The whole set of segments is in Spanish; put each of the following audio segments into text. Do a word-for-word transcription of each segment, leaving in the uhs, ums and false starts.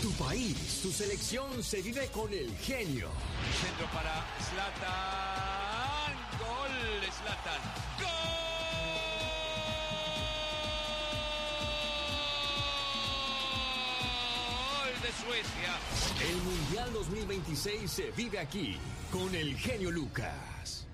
Tu país, tu selección se vive con el genio. Centro para Zlatan. Gol, Zlatan. Gol de Suecia. El Mundial dos mil veintiséis se vive aquí con el genio Lucas.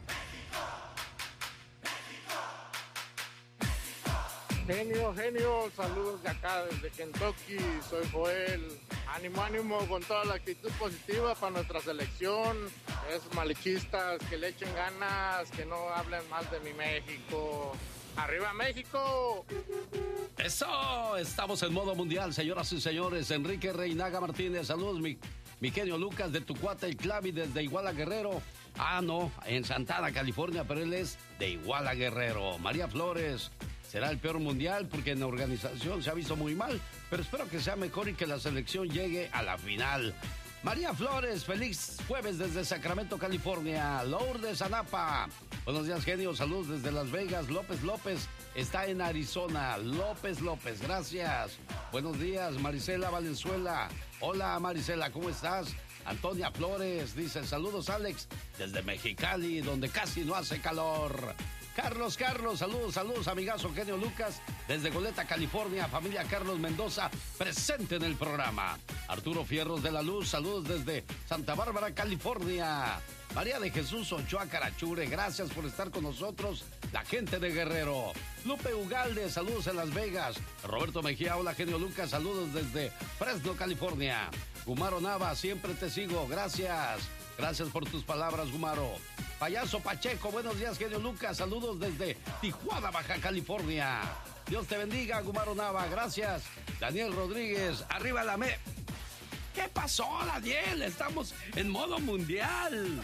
Genio, genio, saludos de acá desde Kentucky, soy Joel. Ánimo, ánimo con toda la actitud positiva para nuestra selección. Esos malichistas que le echen ganas, que no hablen mal de mi México. ¡Arriba México! ¡Eso! Estamos en modo mundial, señoras y señores. Enrique Reinaga Martínez, saludos, mi, mi genio Lucas de Tucuata y Clavi desde Iguala Guerrero. Ah, no, en Santana, California, pero él es de Iguala Guerrero. María Flores. Será el peor mundial porque en la organización se ha visto muy mal, pero espero que sea mejor y que la selección llegue a la final. María Flores, feliz jueves desde Sacramento, California. Lourdes Anapa, buenos días, genio, saludos desde Las Vegas. López López está en Arizona. López López, gracias. Buenos días, Marisela Valenzuela. Hola, Marisela, ¿cómo estás? Antonia Flores dice, saludos, Alex, desde Mexicali, donde casi no hace calor. Carlos, Carlos, saludos, saludos, amigazo genio Lucas, desde Goleta, California, familia Carlos Mendoza, presente en el programa. Arturo Fierros de la Luz, saludos desde Santa Bárbara, California. María de Jesús Ochoa Carachure, gracias por estar con nosotros, la gente de Guerrero. Lupe Ugalde, saludos en Las Vegas. Roberto Mejía, hola genio Lucas, saludos desde Fresno, California. Gumaro Nava, siempre te sigo, gracias. Gracias por tus palabras, Gumaro. Payaso Pacheco, buenos días, genio Lucas. Saludos desde Tijuana, Baja California. Dios te bendiga, Gumaro Nava, gracias. Daniel Rodríguez, arriba la me... ¿Qué pasó, Daniel? Estamos en modo mundial.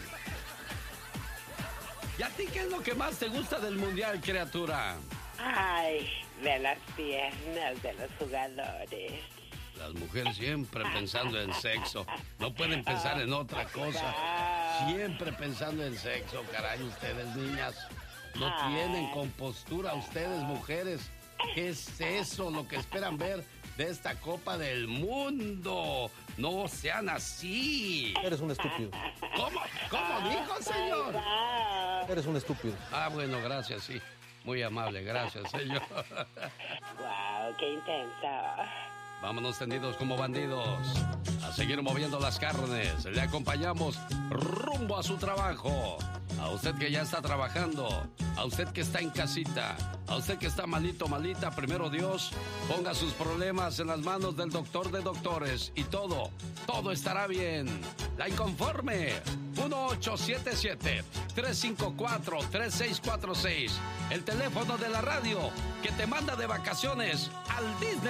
¿Y a ti qué es lo que más te gusta del mundial, criatura? Ay, de las piernas de los jugadores. Las mujeres siempre pensando en sexo. No pueden pensar en otra cosa. Siempre pensando en sexo, caray, ustedes, niñas. No tienen compostura ustedes, mujeres. ¿Qué es eso? Lo que esperan ver de esta Copa del Mundo. No sean así. Eres un estúpido. ¿Cómo? ¿Cómo dijo, señor? Eres un estúpido. Ah, bueno, gracias, sí. Muy amable, gracias, señor. Wow, qué intenso. Vámonos tendidos como bandidos. A seguir moviendo las carnes. Le acompañamos rumbo a su trabajo. A usted que ya está trabajando. A usted que está en casita. A usted que está malito, malita. Primero Dios, ponga sus problemas en las manos del doctor de doctores. Y todo, todo estará bien. La Inconforme. uno ocho siete siete, tres cinco cuatro, tres seis cuatro seis. El teléfono de la radio que te manda de vacaciones al Disney.